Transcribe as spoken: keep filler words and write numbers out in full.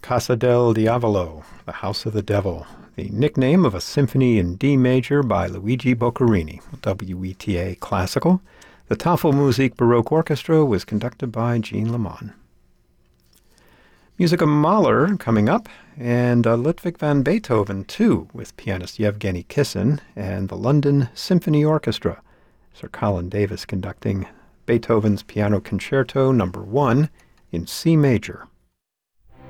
Casa del Diavolo, The House of the Devil, the nickname of a symphony in D major by Luigi Boccherini, W E T A Classical. The Tafelmusik Baroque Orchestra was conducted by Jean Lamont. Musica Mahler coming up, and uh, Ludwig van Beethoven, too, with pianist Yevgeny Kissin and the London Symphony Orchestra. Sir Colin Davis conducting Beethoven's Piano Concerto Number one in C major.